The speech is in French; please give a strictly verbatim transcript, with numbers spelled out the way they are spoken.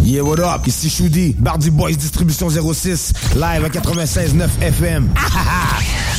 Yeah, what up? Ici Choudi, Bardi Boys Distribution zéro six, live à quatre-vingt-seize neuf F M.